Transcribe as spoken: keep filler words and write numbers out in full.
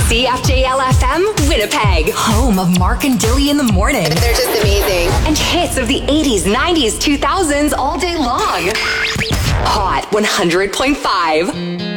C F J L F M, Winnipeg. Home of Mark and Dilly in the morning. They're just amazing. And hits of the eighties, nineties, two thousands all day long. Hot one hundred point five.